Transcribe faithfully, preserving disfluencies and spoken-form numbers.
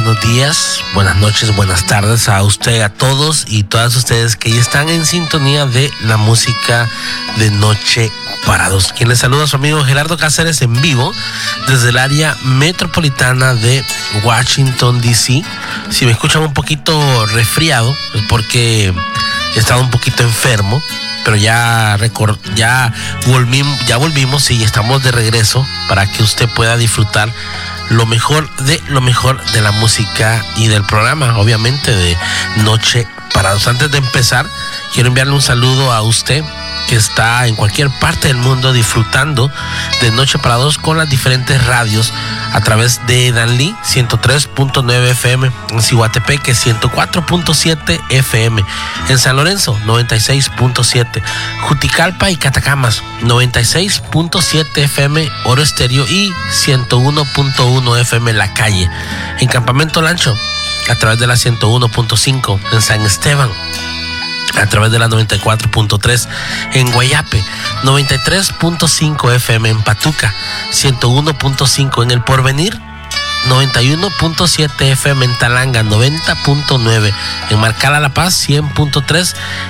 buenos días, buenas noches, buenas tardes a usted, a todos y todas ustedes que ya están en sintonía de la música de Noche para Dos. Quien les saluda a su amigo Gerardo Cáceres en vivo desde el área metropolitana de Washington, D C. Si me escuchan un poquito resfriado es porque he estado un poquito enfermo, pero ya, record, ya, volvimos, ya volvimos y estamos de regreso para que usted pueda disfrutar lo mejor de lo mejor de la música y del programa, obviamente, de Noche para Dos. Antes de empezar, quiero enviarle un saludo a usted que está en cualquier parte del mundo disfrutando de Noche para Dos con las diferentes radios a través de Danlí ciento tres punto nueve F M, en Cihuatepeque ciento cuatro punto siete F M, en San Lorenzo noventa y seis punto siete, Juticalpa y Catacamas noventa y seis punto siete F M, Oro Estéreo y ciento uno punto uno F M La Calle, en Campamento Lancho a través de la ciento uno punto cinco, en San Esteban a través de la noventa y cuatro punto tres, en Guayape noventa y tres punto cinco F M, en Patuca ciento uno punto cinco, en El Porvenir noventa y uno punto siete F M, en Talanga noventa punto nueve, en Marcala La Paz cien punto tres